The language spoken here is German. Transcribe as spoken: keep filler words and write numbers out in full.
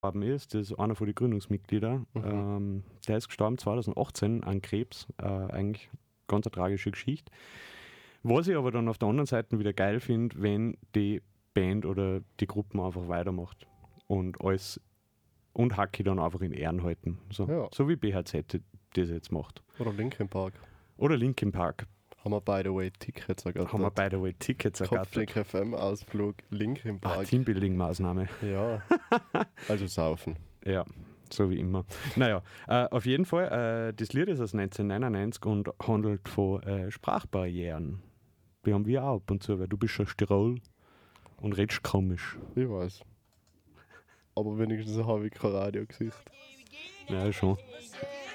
ist, das ist einer von den Gründungsmitgliedern. Mhm. Ähm, der ist gestorben zwanzig achtzehn an Krebs. Äh, eigentlich ganz eine tragische Geschichte. Was ich aber dann auf der anderen Seite wieder geil finde, wenn die Band oder die Gruppen einfach weitermacht und alles und Haki dann einfach in Ehren halten. So, Ja. so wie B H Z das jetzt macht. Oder Linkin Park. Oder Linkin Park. Haben wir, by the way, Tickets ergattert. Haben wir by the way Tickets ergattert. Kopfnick F M-Ausflug, Linkin Ah, Park. Teambuilding-Maßnahme. Ja, also saufen. Ja, so wie immer. Naja, äh, auf jeden Fall, äh, das Lied ist aus neunzehnhundertneunundneunzig und handelt von äh, Sprachbarrieren. Die haben wir auch ab und zu, weil du bist schon Tirol und redest komisch. Ich weiß. Aber wenigstens habe ich kein Radiogesicht. Ja, schon.